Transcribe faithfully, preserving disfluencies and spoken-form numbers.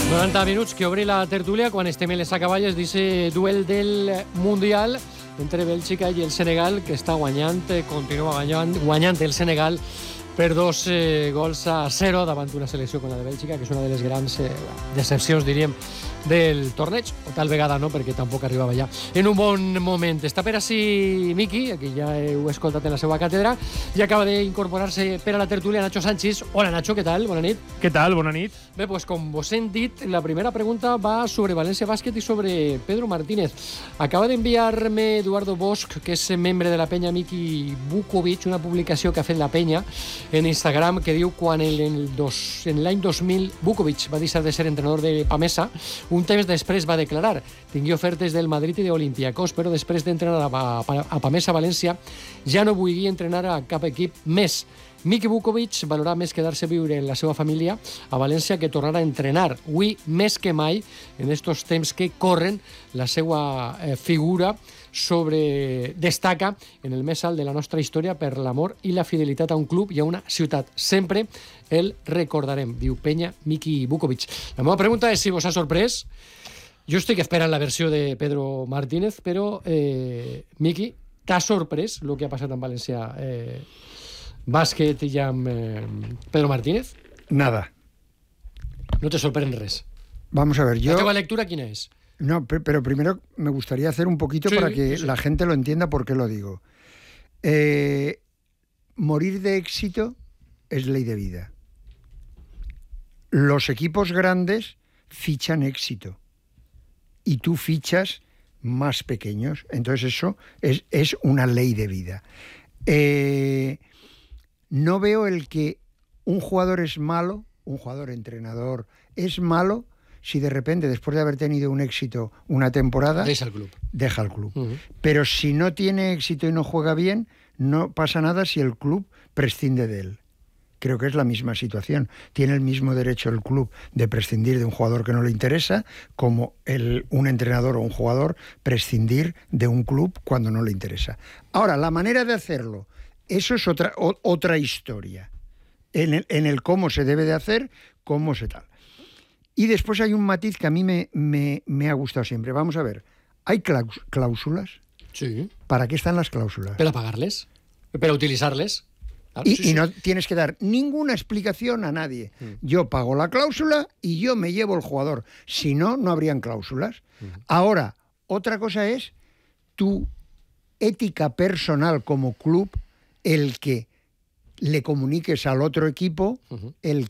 noranta minuts que obri la tertúlia quan estem en les acaballes d'aquest duel del Mundial entre Bèlgica i el Senegal, que està guanyant, continua guanyant, guanyant el Senegal per dos eh, gols a zero davant una selecció com la de Bèlgica, que és una de les grans eh, decepcions, diríem, del torneig, o tal vegada no, perquè tampoc arribava ja en un bon moment. Està per ací Miqui, aquí ja heu escoltat en la seva càtedra, i acaba d'incorporar-se per a la tertúlia Nacho Sánchez. Hola Nacho, què tal? Bona nit. Què tal? Bona nit. Bé, doncs com vos hem dit, la primera pregunta va sobre València Bàsquet i sobre Pedro Martínez. Acaba d'enviar-me Eduardo Bosch, que és membre de la penya Miki Vukovic, una publicació que ha fet la penya en Instagram, que diu quan en l'any dos mil Vukovic va deixar de ser entrenador de Pamesa, un temps després va declarar: tingui ofertes del Madrid i d'Olympiacos, però després d'entrenar a, a, a Pamesa València ja no vull entrenar a cap equip més. Miki Vukovic valorà més quedar-se a viure en la seva família a València que tornar a entrenar. Avui, més que mai, en estos temps que corren, la seva eh, figura sobre destaca en el més alt de la nostra història per l'amor i la fidelitat a un club i a una ciutat. Sempre el recordarem, diu penya Miki Vukovic. La meva pregunta és si vos ha sorprès. Jo estic esperant la versió de Pedro Martínez, però, eh, Miki, t'ha sorprès el que ha passat en València eh, Bàsquet i amb eh, Pedro Martínez? Nada. No te sorprende res. Vamos a ver, yo... ¿La teva lectura quién es? No, pero primero me gustaría hacer un poquito sí, para que sí. la gente lo entienda por qué lo digo. Eh, morir de éxito es ley de vida. Los equipos grandes fichan éxito y tú fichas más pequeños. Entonces eso es, es una ley de vida. Eh, no veo el que un jugador es malo, un jugador entrenador es malo, si de repente, después de haber tenido un éxito una temporada, deja el club. Deja el club. Uh-huh. Pero si no tiene éxito y no juega bien, no pasa nada si el club prescinde de él. Creo que es la misma situación. Tiene el mismo derecho el club de prescindir de un jugador que no le interesa, como el, un entrenador o un jugador prescindir de un club cuando no le interesa. Ahora, la manera de hacerlo, eso es otra, o, otra historia. En el, en el cómo se debe de hacer, cómo se tal. Y después hay un matiz que a mí me, me, me ha gustado siempre. Vamos a ver, ¿hay cláusulas? Sí. ¿Para qué están las cláusulas? Para pagarles, para utilizarles. Claro, y, sí, y sí. no tienes que dar ninguna explicación a nadie. Mm. Yo pago la cláusula y yo me llevo el jugador. Si no, no habrían cláusulas. Mm. Ahora, otra cosa es tu ética personal como club, el que le comuniques al otro equipo, uh-huh. el